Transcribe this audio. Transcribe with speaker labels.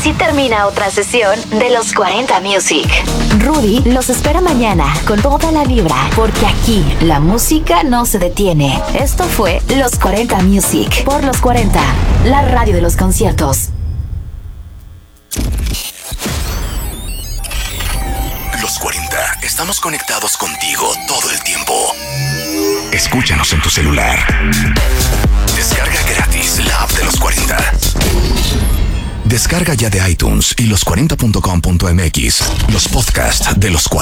Speaker 1: Así termina otra sesión de Los 40 Music. Rudy los espera mañana con toda la vibra, porque aquí la música no se detiene. Esto fue Los 40 Music por Los 40, la radio de los conciertos.
Speaker 2: Los 40, estamos conectados contigo todo el tiempo. Escúchanos en tu celular. Descarga gratis la app de Los 40. Descarga ya de iTunes y los40.com.mx los podcasts de Los 40.